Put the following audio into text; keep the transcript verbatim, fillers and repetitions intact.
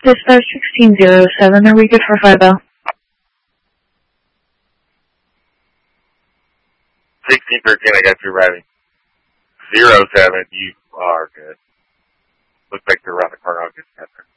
Dispatch sixteen zero seven, are we good for five L? sixteen thirteen, I got you arriving. Zero seven, you are good. Looks like they're around the corner. I'll get together.